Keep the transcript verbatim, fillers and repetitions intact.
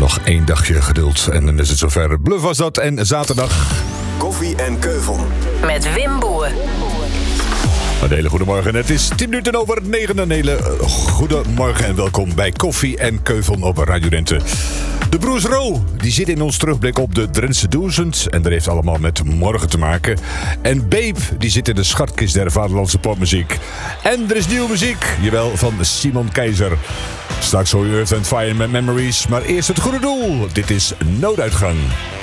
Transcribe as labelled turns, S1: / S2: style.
S1: Nog één dagje geduld en dan is het zover. Bluff was dat en zaterdag.
S2: Koffie en Keuvel.
S3: Met Wim Boer.
S1: Een hele goede morgen. Het is tien minuten over negen. Een hele goedemorgen en welkom bij Koffie en Keuvel op Radio Drenthe. De broers Ro, die zitten in ons terugblik op de Drentse duizend. En dat heeft allemaal met morgen te maken. En Babe, die zit in de schatkist der vaderlandse popmuziek. En er is nieuwe muziek, jawel, van Simon Keizer. Straks hoor je Earth and Fire met Memories. Maar eerst het goede doel. Dit is Nooduitgang.